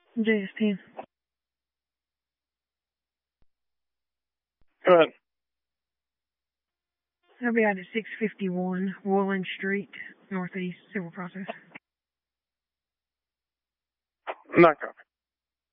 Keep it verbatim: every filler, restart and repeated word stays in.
J S ten. Go ahead. I'll be out at six fifty-one Woolen Street, Northeast, Civil Process. Not copy.